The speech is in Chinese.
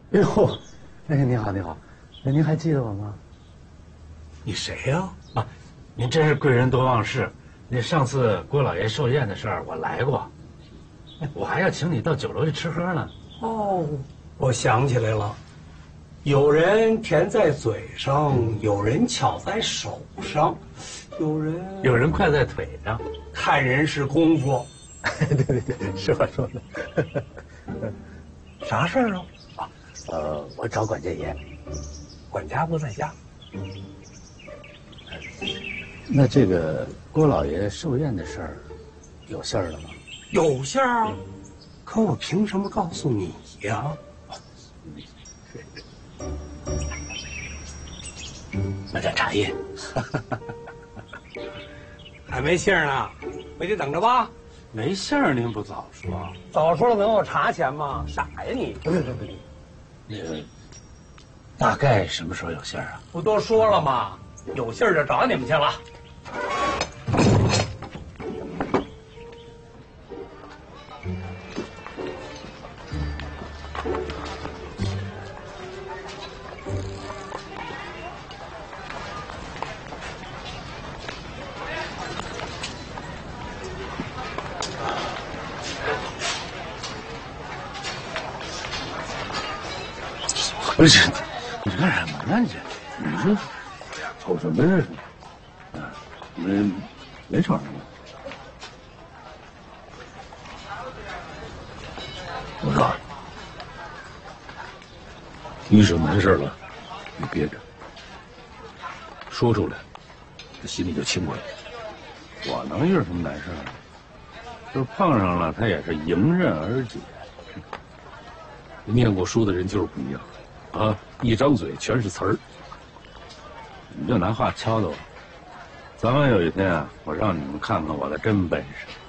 哎呦，您好，您好，您还记得我吗？ 你谁呀？ 啊，您真是贵人多忘事。那上次郭老爷寿宴的事儿我来过，我还要请你到酒楼去吃喝呢。 哦，我想起来了，有人甜在嘴上，有人巧在手上，有人快在腿上， 看人是功夫。 对，是我说的。 啥事儿啊？ 我找管家爷， 管家不在家。 那这个郭老爷寿宴的事儿，有信儿了吗？ 有信儿啊，可我凭什么告诉你呀？ 那点茶叶。 还没信儿呢，没得等着吧？ 没信儿您不早说？ 早说了能有茶钱吗？傻呀你！ 不，那个大概什么时候有信儿啊？ 不都说了吗？有信儿就找你们去了。 不是，你干什么呢？你说瞅什么呀？啊，没瞅什么。我说，医生难事了，你憋着，说出来，他心里就轻快了。我能遇上什么难事啊？就是碰上了，他也是迎刃而解。念过书的人就是不一样。啊！一张嘴全是词儿，你就拿话敲打我。早晚有一天啊，我让你们看看我的真本事。